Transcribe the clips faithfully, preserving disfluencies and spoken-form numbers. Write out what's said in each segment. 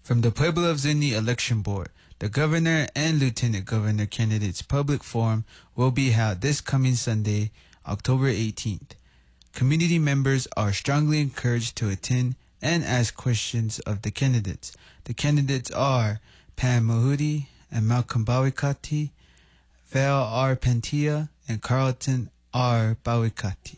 From the Pueblo of Zuni Election Board, the Governor and Lieutenant Governor candidates' public forum will be held this coming Sunday, October eighteenth. Community members are strongly encouraged to attend and ask questions of the candidates. The candidates are Pam Mahudi and Malcolm Bawikati, Val R. Pentia, and Carlton R. Bawikati.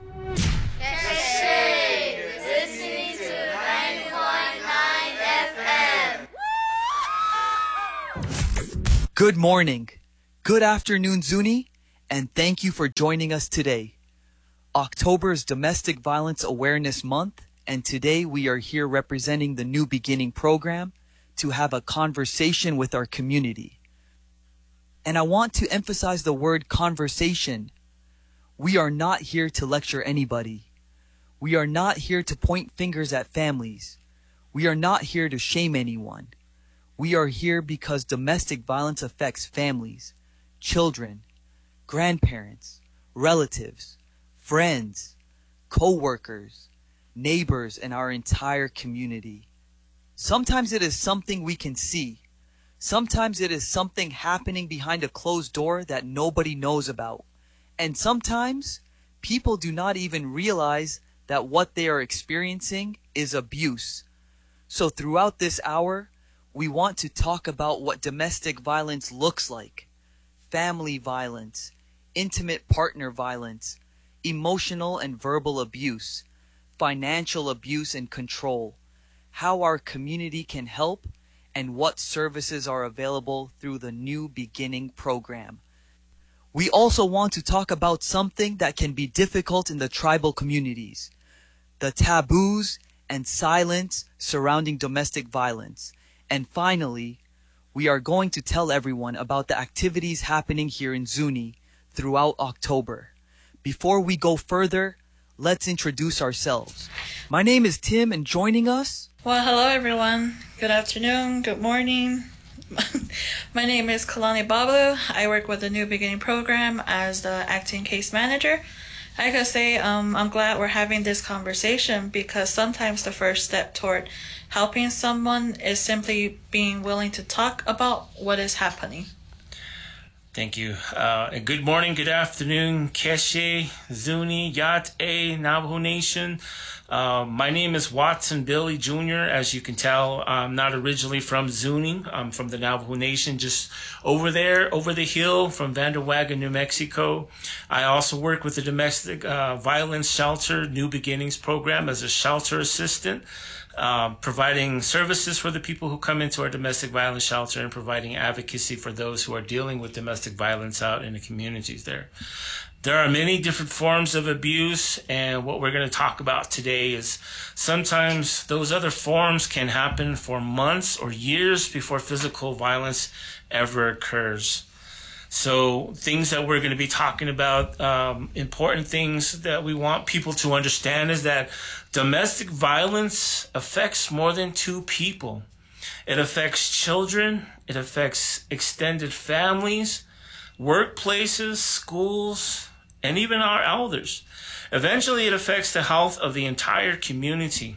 Good morning, good afternoon, Zuni, and thank you for joining us today. October is Domestic Violence Awareness Month, and today we are here representing the New Beginning program to have a conversation with our community. And I want to emphasize the word conversation. We are not here to lecture anybody. We are not here to point fingers at families. We are not here to shame anyone. We are here because domestic violence affects families, children, grandparents, relatives, friends, co-workers, neighbors, and our entire community. Sometimes it is something we can see. Sometimes it is something happening behind a closed door that nobody knows about. And sometimes people do not even realize that what they are experiencing is abuse. So throughout this hour, we want to talk about what domestic violence looks like, family violence, intimate partner violence, emotional and verbal abuse, financial abuse and control, how our community can help, and what services are available through the New Beginning program. We also want to talk about something that can be difficult in the tribal communities, the taboos and silence surrounding domestic violence. And finally, we are going to tell everyone about the activities happening here in Zuni throughout October. Before we go further, let's introduce ourselves. My name is Tim, and joining us... Well, hello everyone. Good afternoon, good morning. My name is Kalani Babu. I work with the New Beginning program as the acting case manager. I gotta say, um, I'm glad we're having this conversation because sometimes the first step toward helping someone is simply being willing to talk about what is happening. Thank you. Uh, and good morning, good afternoon, Keshe, Zuni, Yat-A, Navajo Nation. Uh, my name is Watson Billy Junior As you can tell, I'm not originally from Zuni. I'm from the Navajo Nation, just over there, over the hill from Vanderwagen, New Mexico. I also work with the Domestic uh, Violence Shelter New Beginnings program as a shelter assistant. Uh, providing services for the people who come into our domestic violence shelter and providing advocacy for those who are dealing with domestic violence out in the communities there. There are many different forms of abuse, and what we're going to talk about today is sometimes those other forms can happen for months or years before physical violence ever occurs. So things that we're going to be talking about, um, important things that we want people to understand is that domestic violence affects more than two people. It affects children, it affects extended families, workplaces, schools, and even our elders. Eventually, it affects the health of the entire community.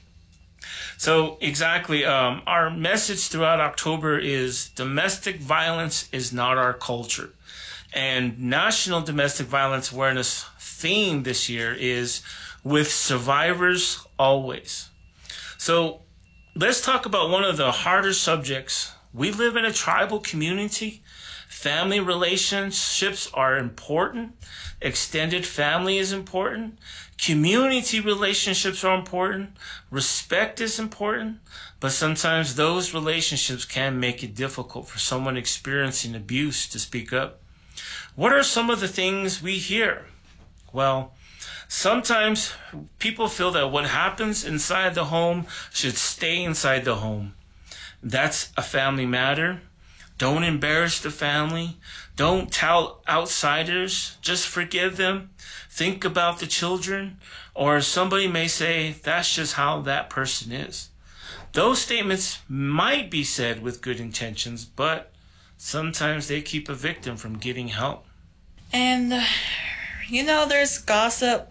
So exactly, um, our message throughout October is domestic violence is not our culture. And National Domestic Violence Awareness theme this year is with survivors always. So let's talk about one of the harder subjects. We live in a tribal community. Family relationships are important. Extended family is important. Community relationships are important. Respect is important. But sometimes those relationships can make it difficult for someone experiencing abuse to speak up. What are some of the things we hear? Well, sometimes people feel that what happens inside the home should stay inside the home. That's a family matter. Don't embarrass the family. Don't tell outsiders. Just forgive them. Think about the children. Or somebody may say, that's just how that person is. Those statements might be said with good intentions, but sometimes they keep a victim from getting help. And, you know, there's gossip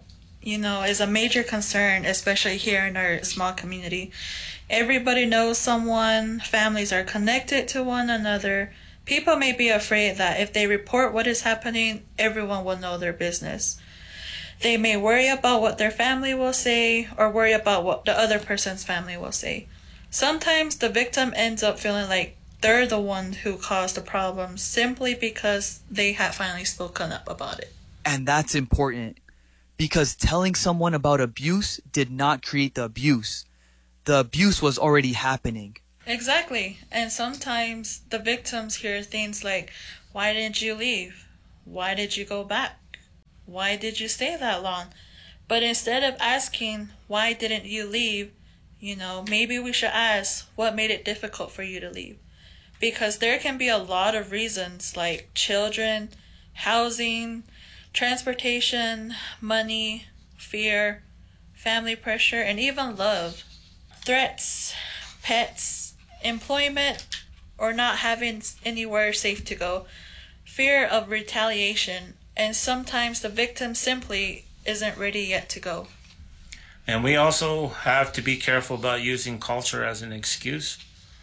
you know, is a major concern, especially here in our small community. Everybody knows someone, families are connected to one another. People may be afraid that if they report what is happening, everyone will know their business. They may worry about what their family will say or worry about what the other person's family will say. Sometimes the victim ends up feeling like they're the one who caused the problem simply because they had finally spoken up about it. And that's important, because telling someone about abuse did not create the abuse. The abuse was already happening. Exactly. And sometimes the victims hear things like, why didn't you leave? Why did you go back? Why did you stay that long? But instead of asking, why didn't you leave? You know, maybe we should ask, what made it difficult for you to leave? Because there can be a lot of reasons like children, housing, transportation, money, fear, family pressure, and even love. Threats, pets, employment, or not having anywhere safe to go. Fear of retaliation, and sometimes the victim simply isn't ready yet to go. And we also have to be careful about using culture as an excuse.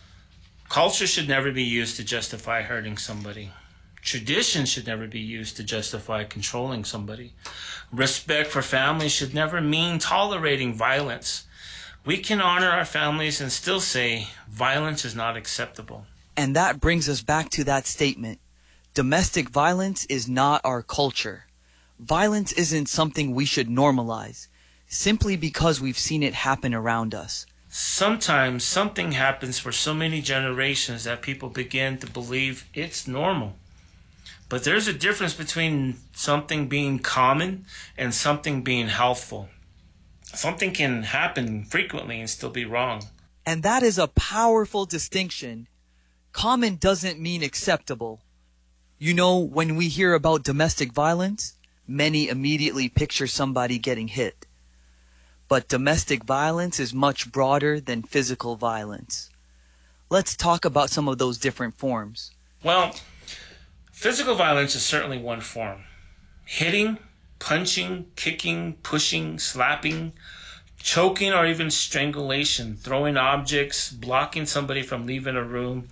Culture should never be used to justify hurting somebody. Tradition should never be used to justify controlling somebody. Respect for families should never mean tolerating violence. We can honor our families and still say violence is not acceptable. And that brings us back to that statement. Domestic violence is not our culture. Violence isn't something we should normalize, simply because we've seen it happen around us. Sometimes something happens for so many generations that people begin to believe it's normal. But there's a difference between something being common and something being healthful. Something can happen frequently and still be wrong. And that is a powerful distinction. Common doesn't mean acceptable. You know, when we hear about domestic violence, many immediately picture somebody getting hit. But domestic violence is much broader than physical violence. Let's talk about some of those different forms. Well, physical violence is certainly one form. Hitting, punching, kicking, pushing, slapping, choking, or even strangulation, throwing objects, blocking somebody from leaving a room,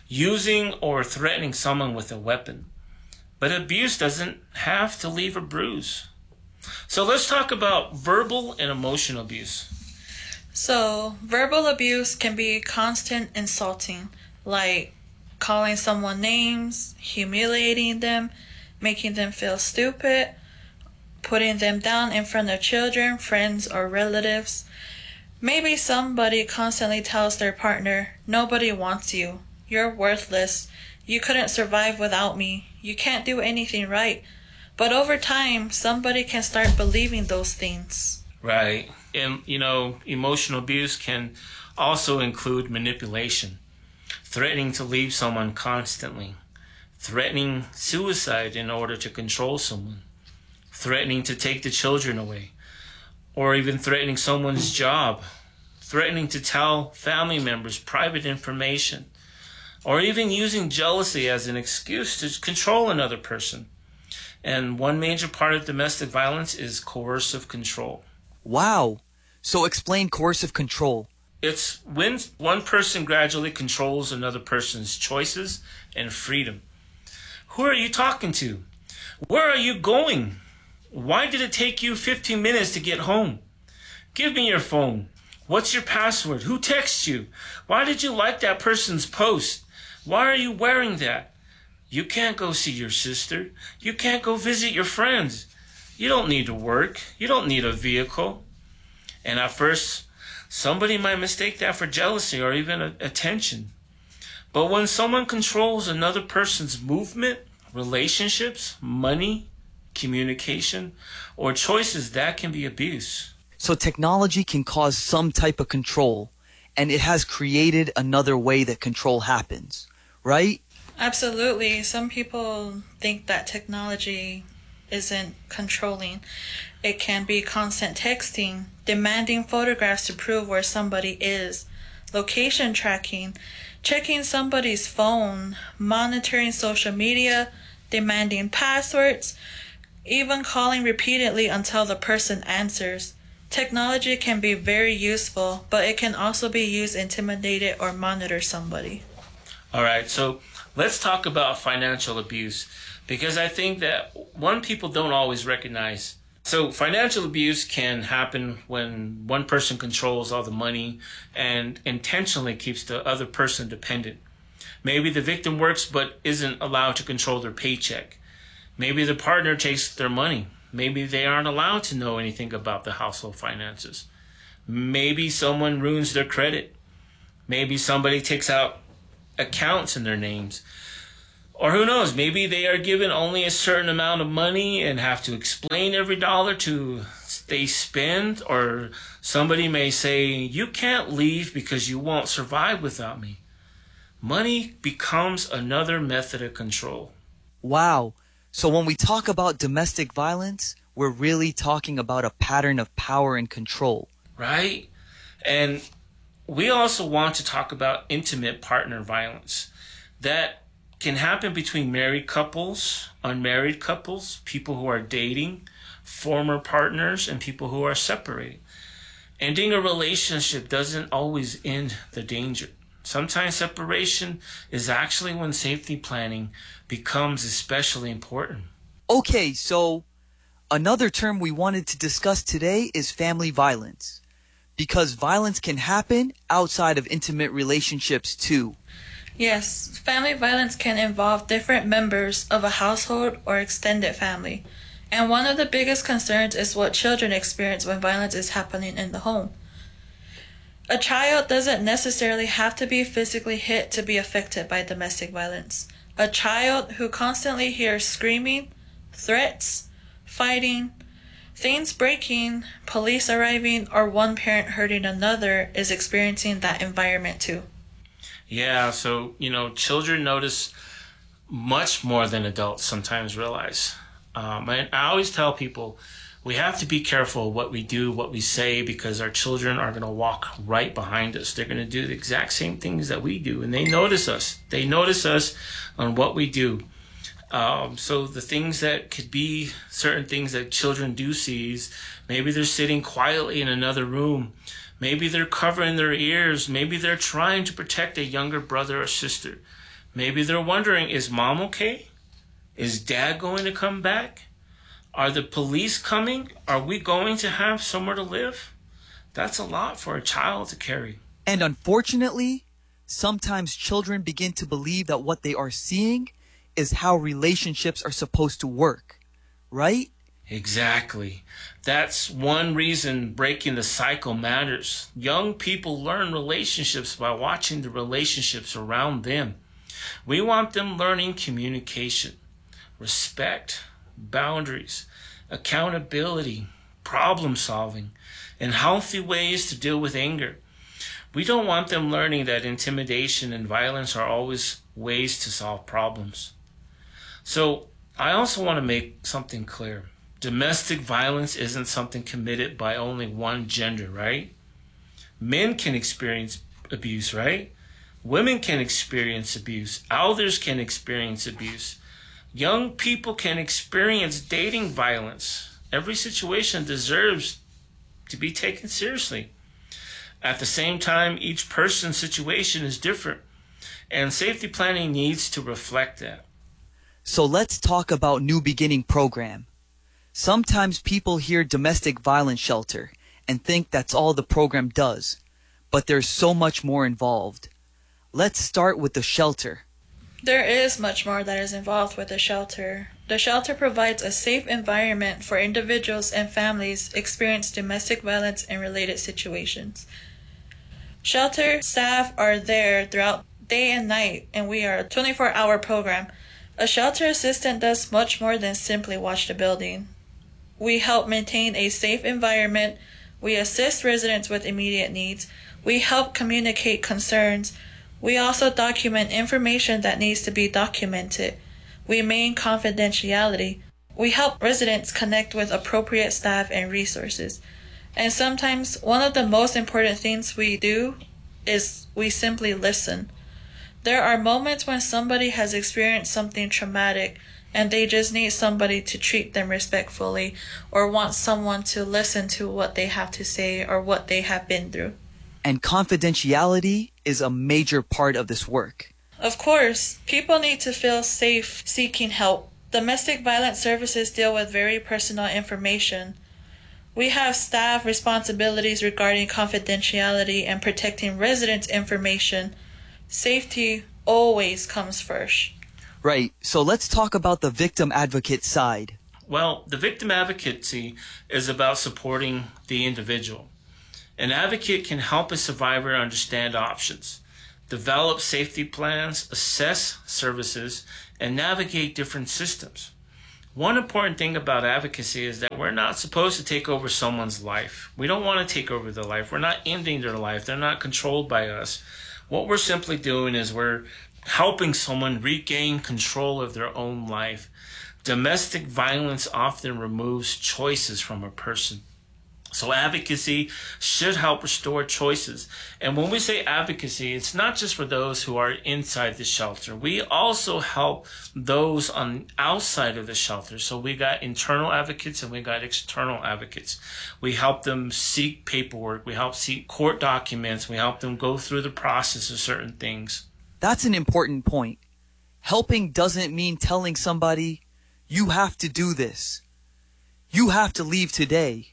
using or threatening someone with a weapon. But abuse doesn't have to leave a bruise. So let's talk about verbal and emotional abuse. So, verbal abuse can be constant insulting, like calling someone names, humiliating them, making them feel stupid, putting them down in front of children, friends, or relatives. Maybe somebody constantly tells their partner, nobody wants you, you're worthless, you couldn't survive without me, you can't do anything right. But over time, somebody can start believing those things. Right. And, you know, emotional abuse can also include manipulation, threatening to leave someone constantly, threatening suicide in order to control someone, threatening to take the children away, or even threatening someone's job, threatening to tell family members private information, or even using jealousy as an excuse to control another person. And one major part of domestic violence is coercive control. Wow. So explain coercive control. It's when one person gradually controls another person's choices and freedom. Who are you talking to? Where are you going? Why did it take you fifteen minutes to get home? Give me your phone. What's your password? Who texts you? Why did you like that person's post? Why are you wearing that? You can't go see your sister. You can't go visit your friends. You don't need to work. You don't need a vehicle. And at first, somebody might mistake that for jealousy or even attention. But when someone controls another person's movement, relationships, money, communication, or choices, that can be abuse. So technology can cause some type of control, and it has created another way that control happens, right? Absolutely. Some people think that technology isn't controlling. It can be constant texting, demanding photographs to prove where somebody is, location tracking, checking somebody's phone, monitoring social media, demanding passwords, even calling repeatedly until the person answers. Technology can be very useful, but it can also be used to intimidate or monitor somebody. All right, so let's talk about financial abuse, because I think that one people don't always recognize. So financial abuse can happen when one person controls all the money and intentionally keeps the other person dependent. Maybe the victim works but isn't allowed to control their paycheck. Maybe the partner takes their money. Maybe they aren't allowed to know anything about the household finances. Maybe someone ruins their credit. Maybe somebody takes out accounts in their names. Or who knows, maybe they are given only a certain amount of money and have to explain every dollar to they spend. Or somebody may say, you can't leave because you won't survive without me. Money becomes another method of control. Wow. So when we talk about domestic violence, we're really talking about a pattern of power and control. Right? And we also want to talk about intimate partner violence. That can happen between married couples, unmarried couples, people who are dating, former partners, and people who are separated. Ending a relationship doesn't always end the danger. Sometimes separation is actually when safety planning becomes especially important. Okay, so another term we wanted to discuss today is family violence, because violence can happen outside of intimate relationships too. Yes, family violence can involve different members of a household or extended family. And one of the biggest concerns is what children experience when violence is happening in the home. A child doesn't necessarily have to be physically hit to be affected by domestic violence. A child who constantly hears screaming, threats, fighting, things breaking, police arriving, or one parent hurting another is experiencing that environment too. Yeah, so, you know, children notice much more than adults sometimes realize. Um, and I always tell people, we have to be careful what we do, what we say, because our children are going to walk right behind us. They're going to do the exact same things that we do, and they notice us. They notice us on what we do. Um, so the things that could be certain things that children do see is maybe they're sitting quietly in another room. Maybe they're covering their ears. Maybe they're trying to protect a younger brother or sister. Maybe they're wondering, is mom okay? Is dad going to come back? Are the police coming? Are we going to have somewhere to live? That's a lot for a child to carry. And unfortunately, sometimes children begin to believe that what they are seeing is how relationships are supposed to work, right? Exactly. That's one reason breaking the cycle matters. Young people learn relationships by watching the relationships around them. We want them learning communication, respect, boundaries, accountability, problem solving, and healthy ways to deal with anger. We don't want them learning that intimidation and violence are always ways to solve problems. So I also want to make something clear. Domestic violence isn't something committed by only one gender, right? Men can experience abuse, right? Women can experience abuse. Elders can experience abuse. Young people can experience dating violence. Every situation deserves to be taken seriously. At the same time, each person's situation is different, and safety planning needs to reflect that. So let's talk about New Beginning program. Sometimes people hear domestic violence shelter and think that's all the program does, but there's so much more involved. Let's start with the shelter. There is much more that is involved with the shelter. The shelter provides a safe environment for individuals and families experiencing domestic violence and related situations. Shelter staff are there throughout day and night, and we are a twenty-four hour program. A shelter assistant does much more than simply watch the building. We help maintain a safe environment. We assist residents with immediate needs. We help communicate concerns. We also document information that needs to be documented. We maintain confidentiality. We help residents connect with appropriate staff and resources. And sometimes one of the most important things we do is we simply listen. There are moments when somebody has experienced something traumatic and they just need somebody to treat them respectfully or want someone to listen to what they have to say or what they have been through. And confidentiality is a major part of this work. Of course, people need to feel safe seeking help. Domestic violence services deal with very personal information. We have staff responsibilities regarding confidentiality and protecting residents' information. Safety always comes first. Right, so let's talk about the victim advocate side. Well, the victim advocacy is about supporting the individual. An advocate can help a survivor understand options, develop safety plans, assess services, and navigate different systems. One important thing about advocacy is that we're not supposed to take over someone's life. We don't want to take over their life. We're not ending their life. They're not controlled by us. What we're simply doing is we're helping someone regain control of their own life. Domestic violence often removes choices from a person. So advocacy should help restore choices. And when we say advocacy, it's not just for those who are inside the shelter. We also help those on outside of the shelter. So we got internal advocates and we got external advocates. We help them seek paperwork. We help seek court documents. We help them go through the process of certain things. That's an important point. Helping doesn't mean telling somebody, you have to do this. You have to leave today.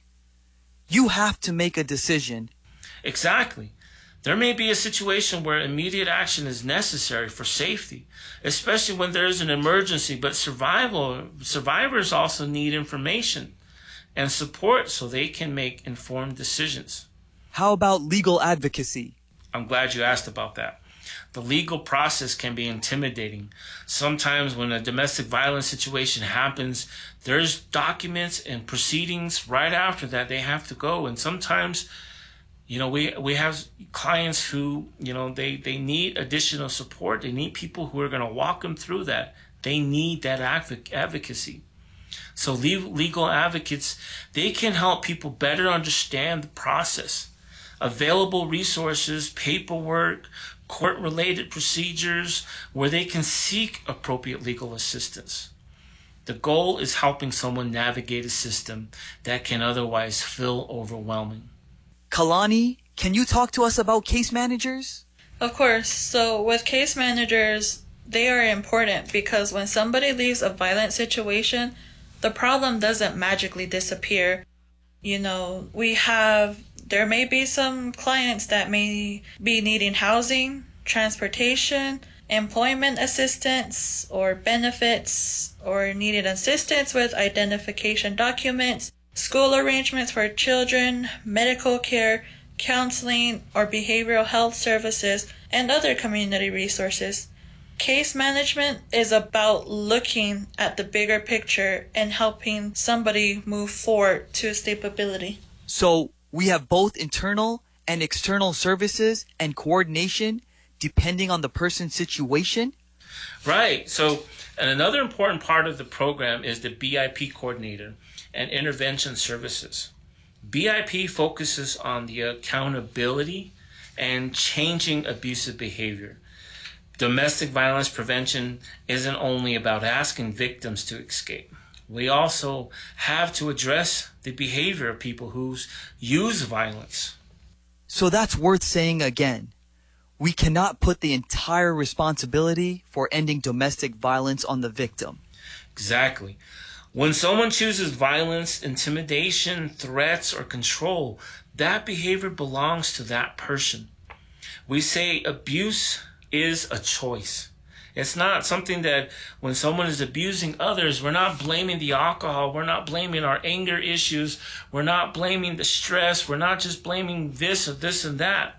You have to make a decision. Exactly. There may be a situation where immediate action is necessary for safety, especially when there is an emergency, but survival survivors also need information and support so they can make informed decisions. How about legal advocacy? I'm glad you asked about that. The legal process can be intimidating. Sometimes when a domestic violence situation happens, there's documents and proceedings right after that they have to go. And sometimes, you know, we, we have clients who, you know, they, they need additional support. They need people who are going to walk them through that. They need that advoc- advocacy. So legal advocates, they can help people better understand the process. Available resources, paperwork, court-related procedures where they can seek appropriate legal assistance. The goal is helping someone navigate a system that can otherwise feel overwhelming. Kalani, can you talk to us about case managers? Of course. So with case managers, they are important because when somebody leaves a violent situation, the problem doesn't magically disappear. You know, we have There may be some clients that may be needing housing, transportation, employment assistance, or benefits, or needed assistance with identification documents, school arrangements for children, medical care, counseling, or behavioral health services, and other community resources. Case management is about looking at the bigger picture and helping somebody move forward to stability. So, we have both internal and external services and coordination depending on the person's situation? Right. So, and another important part of the program is the B I P coordinator and intervention services. B I P focuses on the accountability and changing abusive behavior. Domestic violence prevention isn't only about asking victims to escape. We also have to address the behavior of people who use violence. So that's worth saying again. We cannot put the entire responsibility for ending domestic violence on the victim. Exactly. When someone chooses violence, intimidation, threats, or control, that behavior belongs to that person. We say abuse is a choice. It's not something that when someone is abusing others, we're not blaming the alcohol, we're not blaming our anger issues, we're not blaming the stress, we're not just blaming this or this and that.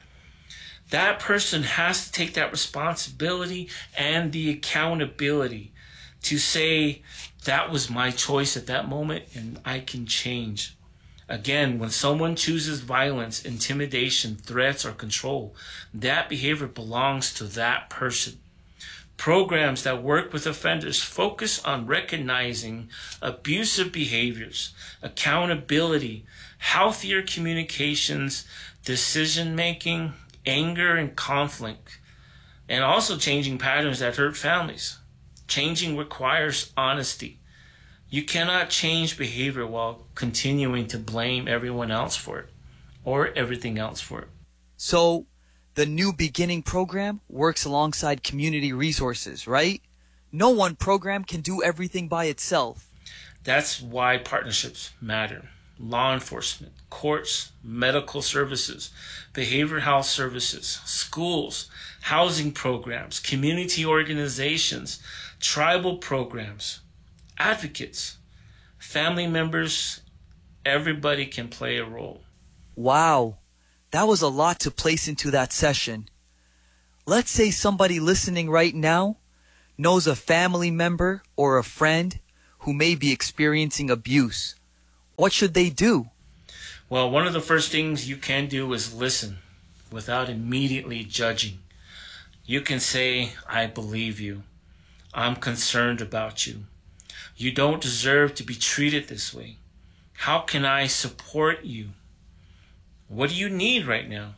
That person has to take that responsibility and the accountability to say, that was my choice at that moment and I can change. Again, when someone chooses violence, intimidation, threats, or control, that behavior belongs to that person. Programs that work with offenders focus on recognizing abusive behaviors, accountability, healthier communications, decision-making, anger and conflict, and also changing patterns that hurt families. Changing requires honesty. You cannot change behavior while continuing to blame everyone else for it or everything else for it. So, the New Beginning program works alongside community resources, right? No one program can do everything by itself. That's why partnerships matter. Law enforcement, courts, medical services, behavioral health services, schools, housing programs, community organizations, tribal programs, advocates, family members, everybody can play a role. Wow, that was a lot to place into that session. Let's say somebody listening right now knows a family member or a friend who may be experiencing abuse. What should they do? Well, one of the first things you can do is listen without immediately judging. You can say, I believe you. I'm concerned about you. You don't deserve to be treated this way. How can I support you? What do you need right now?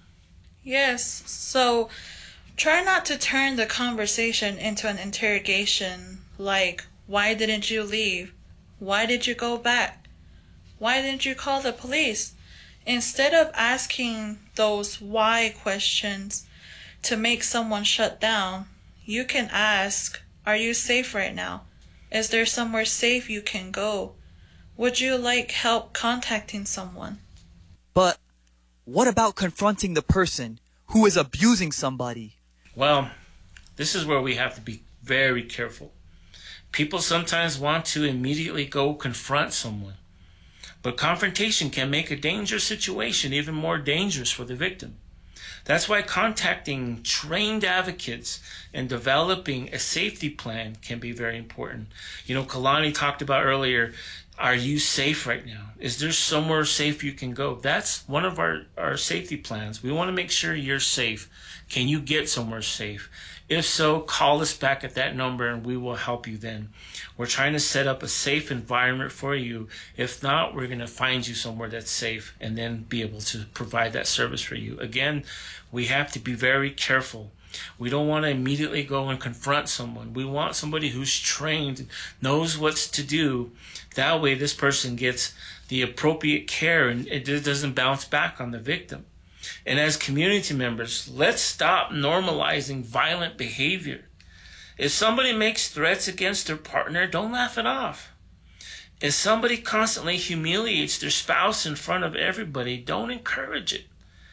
Yes, so try not to turn the conversation into an interrogation like, why didn't you leave? Why did you go back? Why didn't you call the police? Instead of asking those why questions to make someone shut down, you can ask, are you safe right now? Is there somewhere safe you can go? Would you like help contacting someone? But what about confronting the person who is abusing somebody? Well, this is where we have to be very careful. People sometimes want to immediately go confront someone. But confrontation can make a dangerous situation even more dangerous for the victim. That's why contacting trained advocates and developing a safety plan can be very important. You know, Kalani talked about earlier, are you safe right now? Is there somewhere safe you can go? That's one of our, our safety plans. We want to make sure you're safe. Can you get somewhere safe? If so, call us back at that number and we will help you then. We're trying to set up a safe environment for you. If not, we're going to find you somewhere that's safe and then be able to provide that service for you. Again, we have to be very careful. We don't want to immediately go and confront someone. We want somebody who's trained, knows what to do. That way this person gets the appropriate care and it doesn't bounce back on the victim. And as community members, let's stop normalizing violent behavior. If somebody makes threats against their partner, don't laugh it off. If somebody constantly humiliates their spouse in front of everybody, don't encourage it.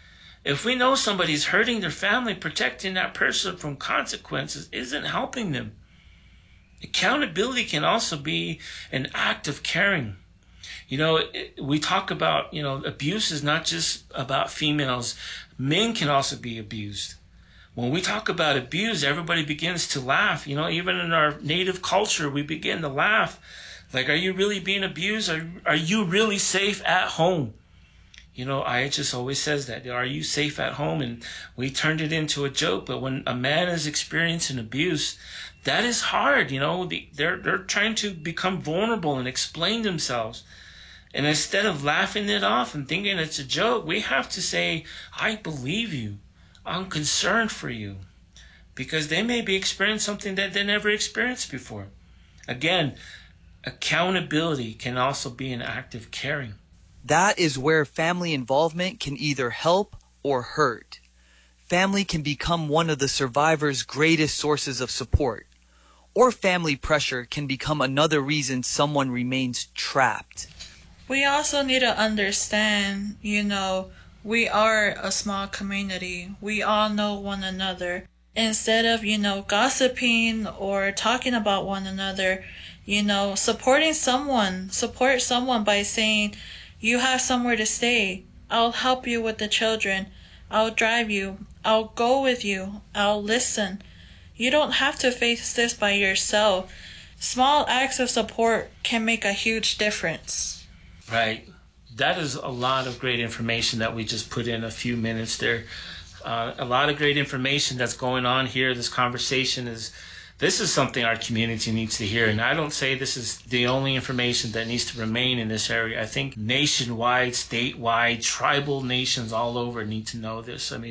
If we know somebody's hurting their family, protecting that person from consequences isn't helping them. Accountability can also be an act of caring. You know, we talk about, you know, abuse is not just about females. Men can also be abused. When we talk about abuse, everybody begins to laugh. You know, even in our native culture, we begin to laugh. Like, are you really being abused? Are, are you really safe at home? You know, I just always says that. Are you safe at home? And we turned it into a joke. But when a man is experiencing abuse, that is hard. You know, they're, they're trying to become vulnerable and explain themselves. And instead of laughing it off and thinking it's a joke, we have to say, I believe you. I'm concerned for you. Because they may be experiencing something that they never experienced before. Again, accountability can also be an act of caring. That is where family involvement can either help or hurt. Family can become one of the survivor's greatest sources of support. Or family pressure can become another reason someone remains trapped. We also need to understand, you know, we are a small community. We all know one another. Instead of, you know, gossiping or talking about one another, you know, supporting someone, support someone by saying, you have somewhere to stay. I'll help you with the children. I'll drive you. I'll go with you. I'll listen. You don't have to face this by yourself. Small acts of support can make a huge difference. Right. That is a lot of great information that we just put in a few minutes there. Uh, a lot of great information that's going on here. This conversation is, this is something our community needs to hear. And I don't say this is the only information that needs to remain in this area. I think nationwide, statewide, tribal nations all over need to know this. I mean,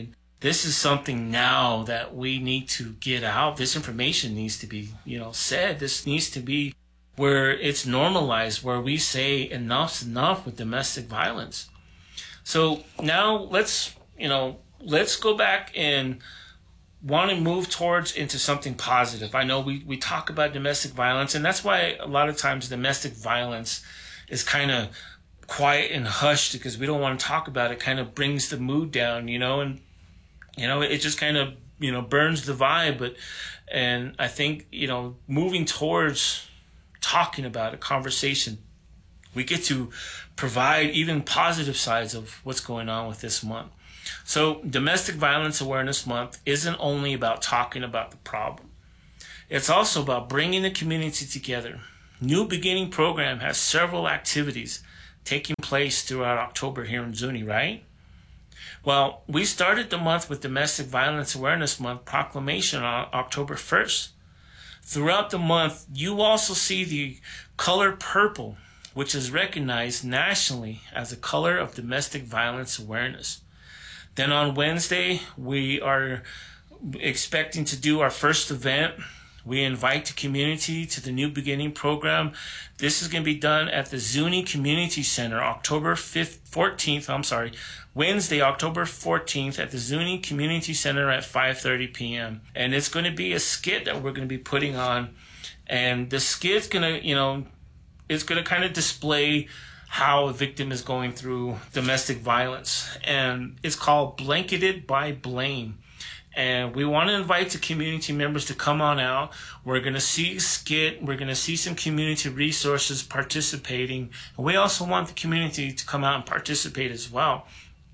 this is something now that we need to get out. This information needs to be, you know, said. This needs to be where it's normalized, where we say enough's enough with domestic violence. So now let's, you know, let's go back and want to move towards into something positive. I know we, we talk about domestic violence, and that's why a lot of times domestic violence is kind of quiet and hushed, because we don't want to talk about it. Kind of brings the mood down, you know, and, you know, it just kind of, you know, burns the vibe. But, and I think, you know, moving towards talking about a conversation, we get to provide even positive sides of what's going on with this month. So Domestic Violence Awareness Month isn't only about talking about the problem. It's also about bringing the community together. New Beginning program has several activities taking place throughout October here in Zuni, right? Well, we started the month with Domestic Violence Awareness Month proclamation on October first. Throughout the month, you also see the color purple, which is recognized nationally as a color of domestic violence awareness. Then on Wednesday, we are expecting to do our first event. We invite the community to the New Beginning program. This is going to be done at the Zuni Community Center, October fifth, fourteenth, I'm sorry, Wednesday, October fourteenth at the Zuni Community Center at five thirty p.m. And it's going to be a skit that we're going to be putting on. And the skit's going to, you know, it's going to kind of display how a victim is going through domestic violence. And it's called Blanketed by Blame. And we want to invite the community members to come on out. We're going to see a skit. We're going to see some community resources participating. And we also want the community to come out and participate as well.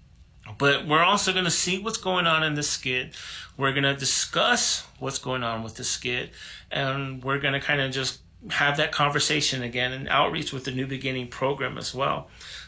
But we're also going to see what's going on in the skit. We're going to discuss what's going on with the skit. And we're going to kind of just have that conversation again and outreach with the New Beginning program as well.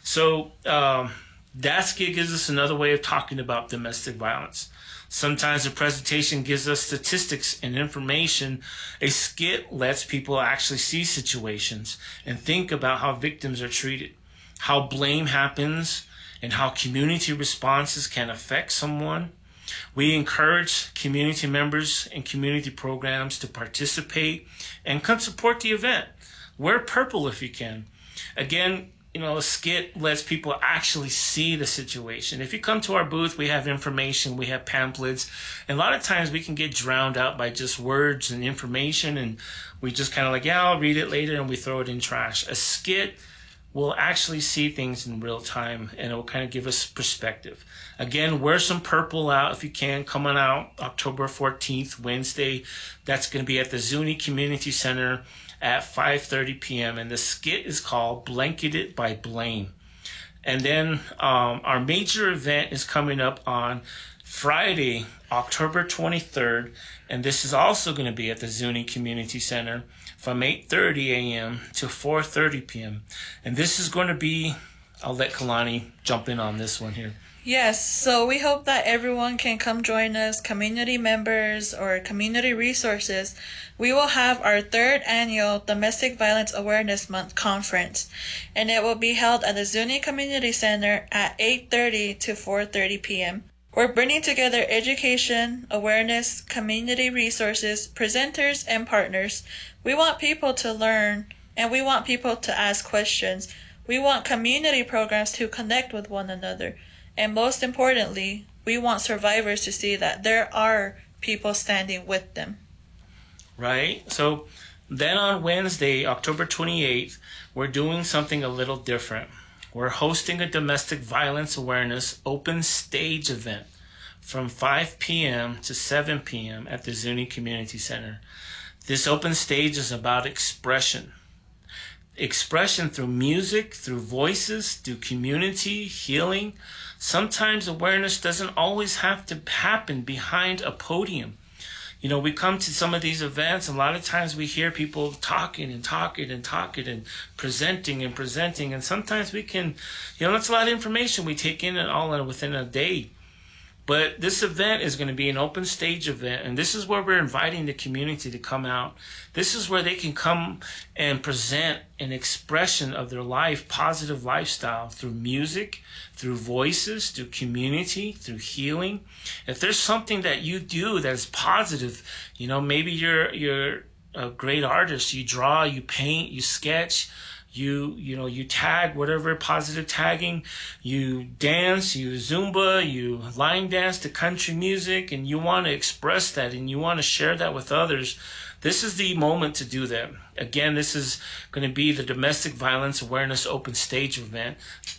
So um, that skit gives us another way of talking about domestic violence. Sometimes the presentation gives us statistics and information. A skit lets people actually see situations and think about how victims are treated, how blame happens, and how community responses can affect someone. We encourage community members and community programs to participate and come support the event. Wear purple if you can. Again, you know, a skit lets people actually see the situation. If you come to our booth, we have information, we have pamphlets, and a lot of times we can get drowned out by just words and information, and we just kind of like, yeah, I'll read it later, and we throw it in trash. A skit will actually see things in real time, and it will kind of give us perspective. Again, wear some purple out if you can. Come on out October fourteenth, Wednesday. That's going to be at the Zuni Community Center at five thirty p.m. And the skit is called Blanketed by Blame. And then um, our major event is coming up on Friday, October twenty-third. And this is also going to be at the Zuni Community Center from eight thirty a.m. to four thirty p.m. And this is going to be, I'll let Kalani jump in on this one here. Yes, so we hope that everyone can come join us, community members or community resources. We will have our third annual Domestic Violence Awareness Month conference, and it will be held at the Zuni Community Center at eight thirty to four thirty p.m. We're bringing together education, awareness, community resources, presenters, and partners. We want people to learn, and we want people to ask questions. We want community programs to connect with one another. And most importantly, we want survivors to see that there are people standing with them. Right. So then on Wednesday, October twenty-eighth, we're doing something a little different. We're hosting a domestic violence awareness open stage event from five p.m. to seven p.m. at the Zuni Community Center. This open stage is about expression. Expression through music, through voices, through community, healing. Sometimes awareness doesn't always have to happen behind a podium. You know, we come to some of these events, a lot of times we hear people talking and talking and talking and presenting and presenting. And sometimes we can, you know, that's a lot of information we take in and all in within a day. But this event is going to be an open stage event, and this is where we're inviting the community to come out. This is where they can come and present an expression of their life, positive lifestyle, through music, through voices, through community, through healing. If there's something that you do that's positive, you know, maybe you're you're a great artist, you draw, you paint, you sketch, You you know you tag whatever positive tagging, you dance, you Zumba, you line dance to country music, and you want to express that and you want to share that with others. This is the moment to do that. Again, this is going to be the Domestic Violence Awareness Open Stage event,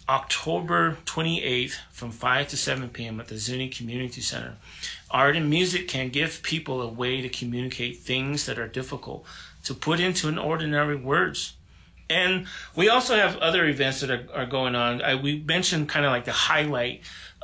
October twenty-eighth from five to seven p.m. at the Zuni Community Center. Art and music can give people a way to communicate things that are difficult to put into an ordinary words. And we also have other events that are, are going on. I, we mentioned kind of like the highlight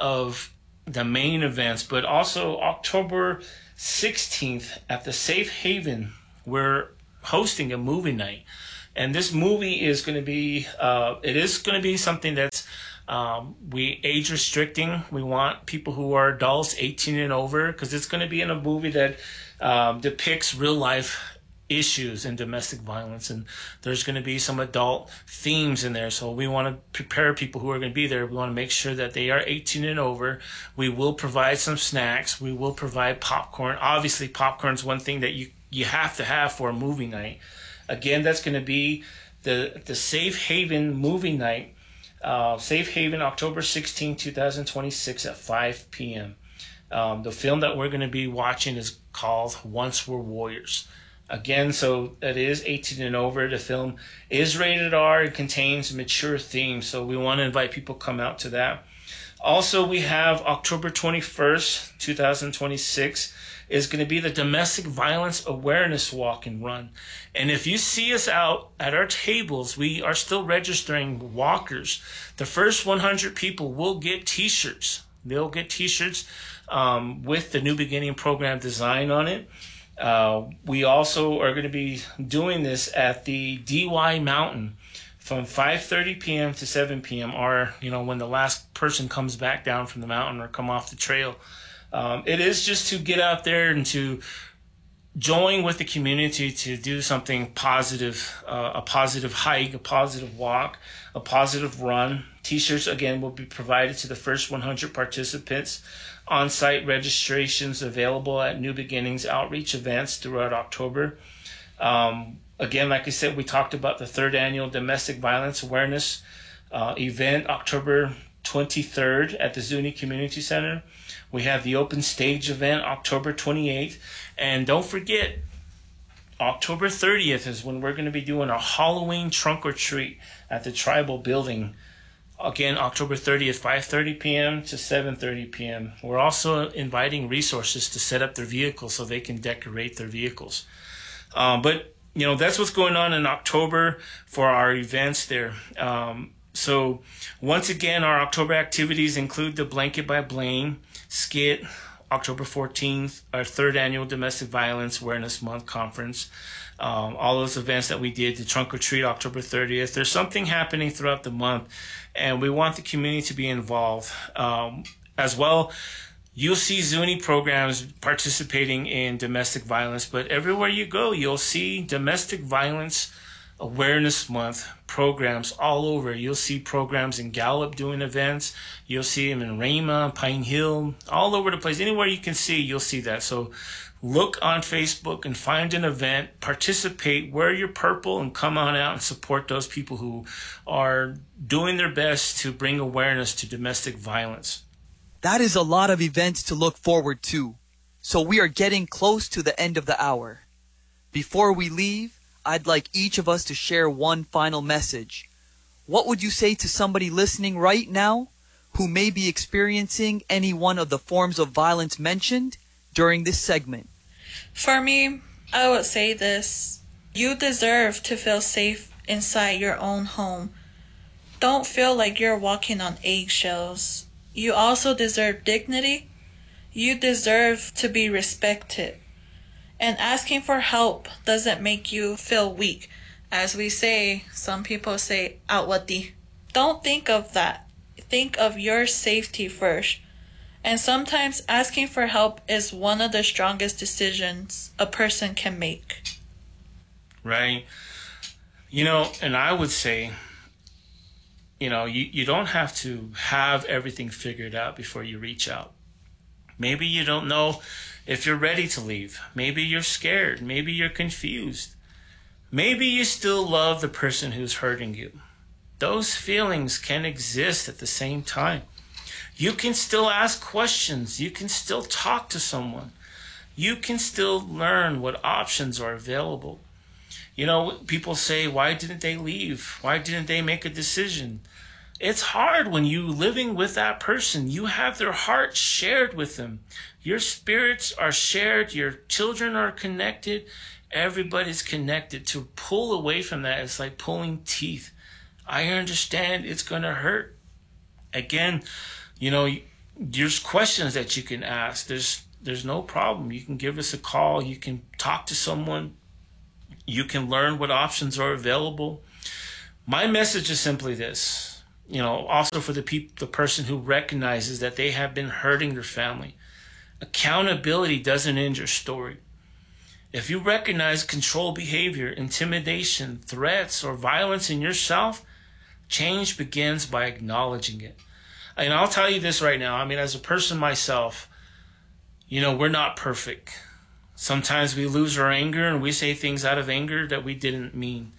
of the main events, but also October sixteenth at the Safe Haven, we're hosting a movie night. And this movie is going to be, uh, it is going to be something that's um, we age restricting. We want people who are adults, eighteen and over, because it's going to be in a movie that um, depicts real life issues in domestic violence, and there's going to be some adult themes in there. So we want to prepare people who are going to be there. We want to make sure that they are eighteen and over. We will provide some snacks. We will provide popcorn. Obviously, popcorn is one thing that you you have to have for a movie night. Again, that's going to be the the Safe Haven movie night. Uh, Safe Haven, October sixteenth, twenty twenty-six at five p.m. Um, the film that we're going to be watching is called Once We're Warriors. Again, so it is eighteen and over. The film is rated R and contains mature themes, so we want to invite people to come out to that. Also, we have October twenty-first, twenty twenty-six is going to be the Domestic Violence Awareness Walk and Run. And if you see us out at our tables, we are still registering walkers. The first one hundred people will get t-shirts. They'll get t-shirts um, with the New Beginning program design on it. Uh, we also are going to be doing this at the D Y Mountain from five thirty p.m. to seven p.m. or, you know, when the last person comes back down from the mountain or come off the trail. Um, it is just to get out there and to join with the community to do something positive, uh, a positive hike, a positive walk, a positive run. T-shirts, again, will be provided to the first one hundred participants. On-site registrations available at New Beginnings outreach events throughout October. Um, again, like I said, we talked about the third annual Domestic Violence Awareness uh, event, October twenty-third at the Zuni Community Center. We have the Open Stage event, October twenty-eighth. And don't forget, October thirtieth is when we're going to be doing our Halloween trunk or treat at the Tribal Building. Again, October thirtieth, five thirty p.m. to seven thirty p.m. We're also inviting resources to set up their vehicles so they can decorate their vehicles. Um, but, you know, that's what's going on in October for our events there. Um, so, once again, our October activities include the Blanket by Blaine skit, October fourteenth, our third annual Domestic Violence Awareness Month conference. Um, all those events that we did, the trunk or treat, October thirtieth. There's something happening throughout the month, and we want the community to be involved. Um, as well, you'll see Zuni programs participating in domestic violence, but everywhere you go, you'll see Domestic Violence Awareness Month programs all over. You'll see programs in Gallup doing events. You'll see them in Rama, Pine Hill, all over the place. Anywhere you can see, you'll see that. So look on Facebook and find an event, participate, wear your purple, and come on out and support those people who are doing their best to bring awareness to domestic violence. That is a lot of events to look forward to. So we are getting close to the end of the hour. Before we leave, I'd like each of us to share one final message. What would you say to somebody listening right now who may be experiencing any one of the forms of violence mentioned during this segment? For me, I would say this. You deserve to feel safe inside your own home. Don't feel like you're walking on eggshells. You also deserve dignity. You deserve to be respected. And asking for help doesn't make you feel weak. As we say, some people say, outwati. Don't think of that. Think of your safety first. And sometimes asking for help is one of the strongest decisions a person can make. Right. You know, and I would say, you know, you, you don't have to have everything figured out before you reach out. Maybe you don't know if you're ready to leave. Maybe you're scared. Maybe you're confused. Maybe you still love the person who's hurting you. Those feelings can exist at the same time. You can still ask questions. You can still talk to someone. You can still learn what options are available. You know, people say, why didn't they leave? Why didn't they make a decision? It's hard when you living with that person. You have their heart shared with them. Your spirits are shared. Your children are connected. Everybody's connected. To pull away from that, it's like pulling teeth. I understand it's going to hurt. Again, you know, there's questions that you can ask. There's there's no problem. You can give us a call. You can talk to someone. You can learn what options are available. My message is simply this. You know, also for the peop- the person who recognizes that they have been hurting their family. Accountability doesn't end your story. If you recognize control behavior, intimidation, threats, or violence in yourself, change begins by acknowledging it. And I'll tell you this right now. I mean, as a person myself, you know, we're not perfect. Sometimes we lose our anger and we say things out of anger that we didn't mean.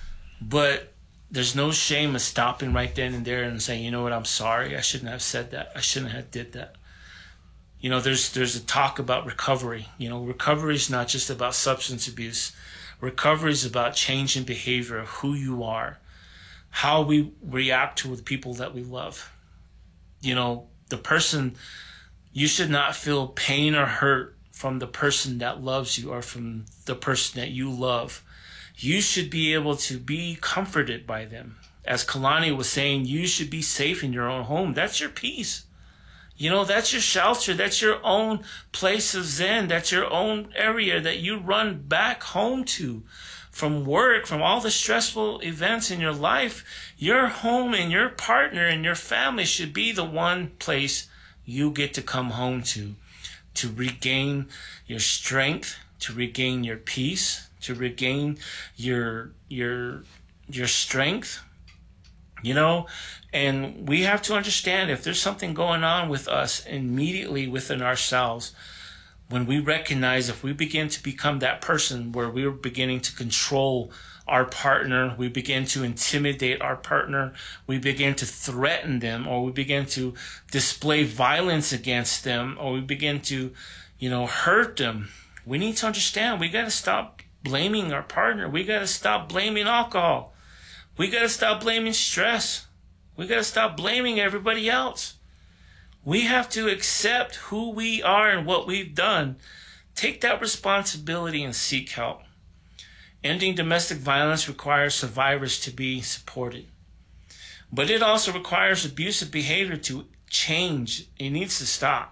But there's no shame in stopping right then and there and saying, you know what, I'm sorry. I shouldn't have said that. I shouldn't have did that. You know, there's there's a talk about recovery. You know, recovery is not just about substance abuse. Recovery is about changing behavior of who you are, how we react to the people that we love. You know, the person, you should not feel pain or hurt from the person that loves you or from the person that you love. You should be able to be comforted by them. As Kalani was saying, you should be safe in your own home. That's your peace. You know, that's your shelter. That's your own place of zen. That's your own area that you run back home to from work, from all the stressful events in your life. Your home and your partner and your family should be the one place you get to come home to, to regain your strength, to regain your peace, to regain your your your strength. You know, and we have to understand if there's something going on with us immediately within ourselves, when we recognize, if we begin to become that person where we're beginning to control our partner, we begin to intimidate our partner, we begin to threaten them, or we begin to display violence against them, or we begin to, you know, hurt them, we need to understand we got to stop blaming our partner. We got to stop blaming alcohol. We got to stop blaming stress. We got to stop blaming everybody else. We have to accept who we are and what we've done. Take that responsibility and seek help. Ending domestic violence requires survivors to be supported. But it also requires abusive behavior to change. It needs to stop.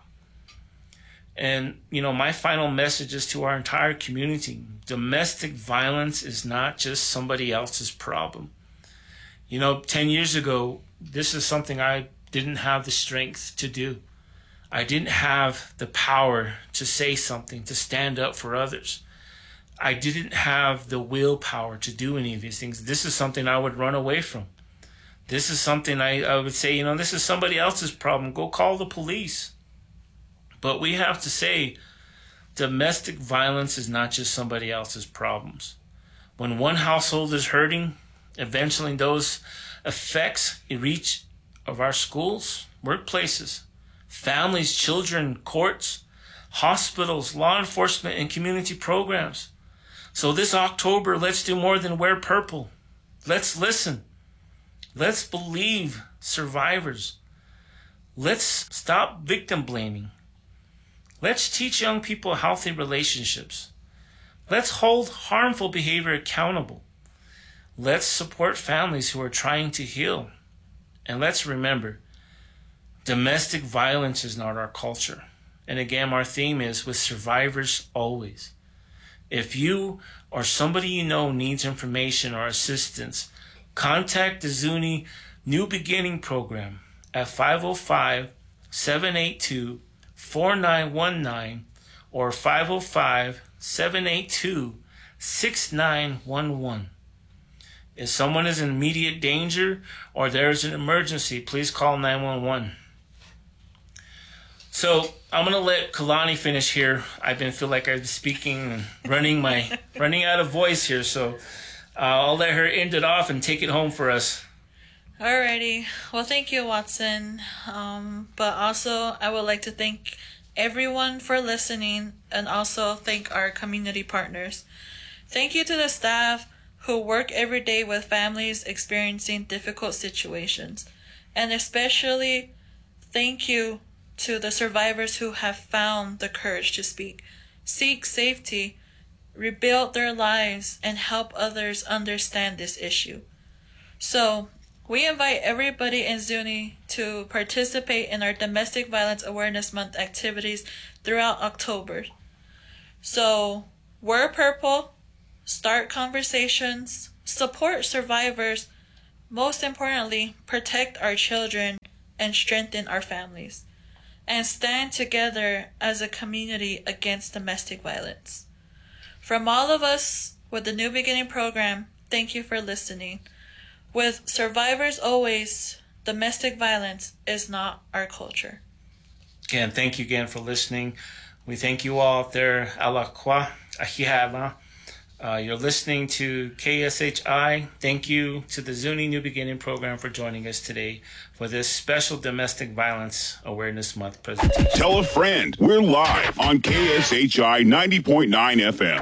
And, you know, my final message is to our entire community. Domestic violence is not just somebody else's problem. You know, ten years ago, this is something I didn't have the strength to do. I didn't have the power to say something, to stand up for others. I didn't have the willpower to do any of these things. This is something I would run away from. This is something I, I would say, you know, this is somebody else's problem. Go call the police. But we have to say, domestic violence is not just somebody else's problems. When one household is hurting, eventually those effects reach of our schools, workplaces, families, children, courts, hospitals, law enforcement, and community programs. So this October, let's do more than wear purple. Let's listen. Let's believe survivors. Let's stop victim blaming. Let's teach young people healthy relationships. Let's hold harmful behavior accountable. Let's support families who are trying to heal. And let's remember, domestic violence is not our culture. And again, our theme is with survivors always. If you or somebody you know needs information or assistance, contact the Zuni New Beginning Program at five oh five, seven eight two, four nine one nine or five oh five, seven eight two, six nine one one. If someone is in immediate danger or there is an emergency, please call nine one one. So I'm gonna let Kalani finish here. I've been feel like I'm speaking and running my running out of voice here, so uh, I'll let her end it off and take it home for us. Alrighty. Well, thank you, Watson. Um, but also, I would like to thank everyone for listening and also thank our community partners. Thank you to the staff who work every day with families experiencing difficult situations. And especially thank you to the survivors who have found the courage to speak, seek safety, rebuild their lives, and help others understand this issue. So, we invite everybody in Zuni to participate in our Domestic Violence Awareness Month activities throughout October. So, wear purple, start conversations, support survivors, most importantly, protect our children and strengthen our families, and stand together as a community against domestic violence. From all of us with the New Beginning program, thank you for listening. With survivors always, domestic violence is not our culture. Again, thank you again for listening. We thank you all out there. Alakwa, Ahihala. Uh, you're listening to K S H I. Thank you to the Zuni New Beginning program for joining us today for this special Domestic Violence Awareness Month presentation. Tell a friend. We're live on K S H I ninety point nine F M.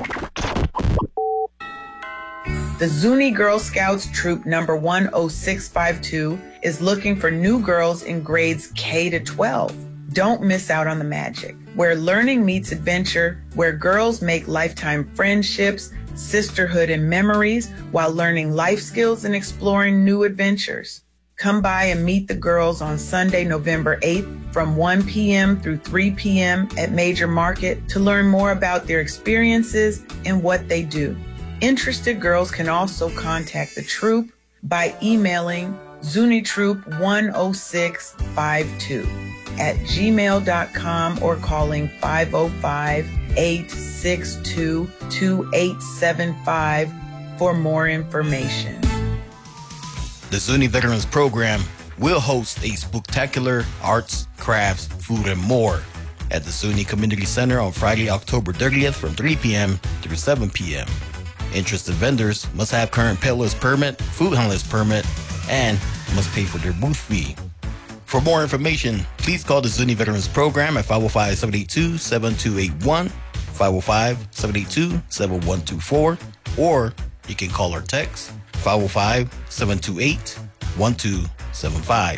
The Zuni Girl Scouts Troop number one oh six five two is looking for new girls in grades K to twelve. Don't miss out on the magic, where learning meets adventure, where girls make lifetime friendships, sisterhood, and memories while learning life skills and exploring new adventures. Come by and meet the girls on Sunday, November eighth from one p.m. through three p.m. at Major Market to learn more about their experiences and what they do. Interested girls can also contact the troop by emailing zunitroop one oh six five two at gmail dot com or calling five oh five, eight six two, two eight seven five for more information. The Zuni Veterans Program will host a spectacular arts, crafts, food, and more at the Zuni Community Center on Friday, October thirtieth from three p.m. through seven p.m. Interested vendors must have current peddler's permit, food handler's permit, and must pay for their booth fee. For more information, please call the Zuni Veterans Program at five oh five, seven eight two, seven two eight one, five oh five, seven eight two, seven one two four, or you can call or text five oh five, seven two eight, one two seven five.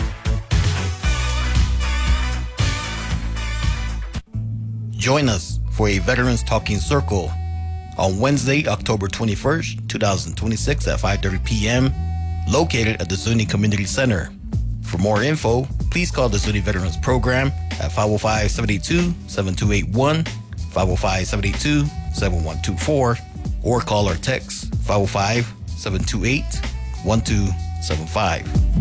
Join us for a Veterans Talking Circle on Wednesday, October twenty-first, twenty twenty-six at five thirty p.m. located at the Zuni Community Center. For more info, please call the Zuni Veterans Program at five oh five, seven eight two, seven two eight one, five oh five, seven eight two, seven one two four, or call or text five oh five, seven two eight, one two seven five.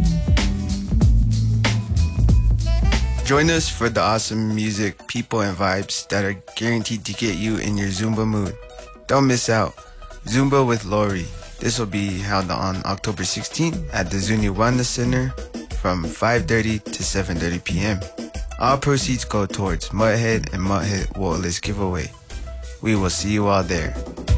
Join us for the awesome music, people, and vibes that are guaranteed to get you in your Zumba mood. Don't miss out. Zumba with Lori. This will be held on October sixteenth at the Zuni Wellness Center from five thirty to seven thirty p.m. All proceeds go towards Mudhead and Mudhead Wallets giveaway. We will see you all there.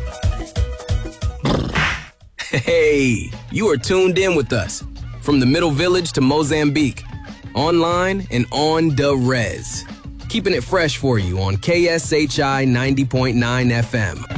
Hey, you are tuned in with us from the Middle Village to Mozambique, online and on the res. Keeping it fresh for you on K S H I ninety point nine F M.